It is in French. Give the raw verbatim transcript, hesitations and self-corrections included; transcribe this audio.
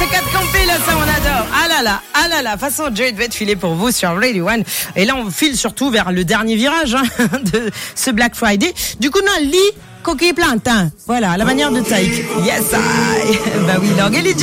C quatre campé, là, ça, on adore. Ah là là, ah là là. Façon, Joey devait être filé pour vous sur Radio One. Et là, on file surtout vers le dernier virage, hein, de ce Black Friday. Du coup, non, lit, coquille plantain. Voilà, la manière de taille. Yes, I. Bah oui, l'orgue et les